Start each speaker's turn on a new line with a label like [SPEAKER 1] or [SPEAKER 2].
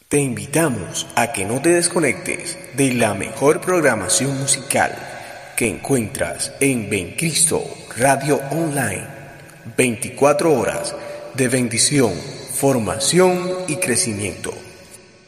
[SPEAKER 1] Te invitamos a que no te desconectes de la mejor programación musical que encuentras en Bencristo Radio Online. 24 horas de bendición, formación y crecimiento.